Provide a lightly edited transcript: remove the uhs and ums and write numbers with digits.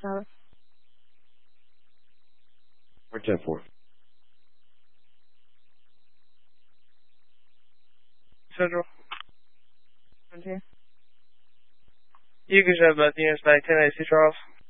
South. 410-4. Central. Frontier. You can shut about the units by 1080 Charles.